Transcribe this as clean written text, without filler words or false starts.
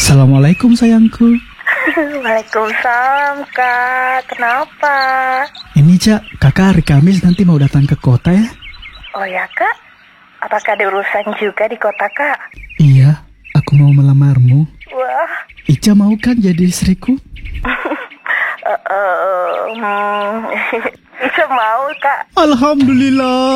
Assalamualaikum sayangku. Waalaikumsalam Kak, kenapa? Ini Cak, kakak hari Kamis nanti mau datang ke kota ya? Oh ya Kak, apakah ada urusan juga di kota Kak? Iya, aku mau melamarmu. Wah, Ica mau kan jadi istriku? bisa mau Kak. Alhamdulillah.